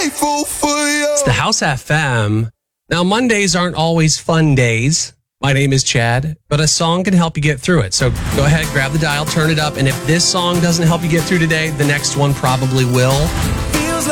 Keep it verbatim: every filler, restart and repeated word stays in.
grateful for you. It's the House F M. Now, Mondays aren't always fun days. My name is Chad, but a song can help you get through it. So go ahead, grab the dial, turn it up, and if this song doesn't help you get through today, the next one probably will.